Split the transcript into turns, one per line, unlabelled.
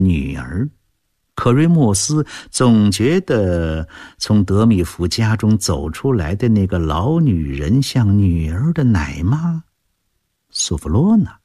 女儿。可瑞莫斯总觉得从德米福家中走出来的那个老女人像女儿的奶妈索弗洛娜。